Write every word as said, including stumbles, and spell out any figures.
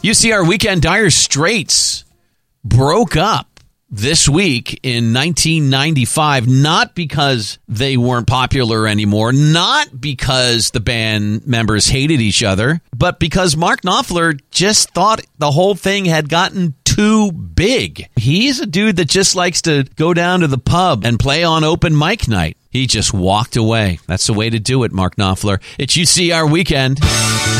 You see, our weekend Dire Straits broke up this week in nineteen ninety-five, not because they weren't popular anymore, not because the band members hated each other, but because Mark Knopfler just thought the whole thing had gotten too big. He's a dude that just likes to go down to the pub and play on open mic night. He just walked away. That's the way to do it, Mark Knopfler. It's U C R Weekend.